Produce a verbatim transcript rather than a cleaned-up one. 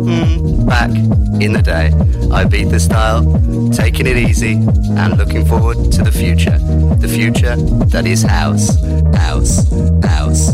Mm, back in the day, I beat the style, taking it easy, and looking forward to the future. The future that is house, house, house.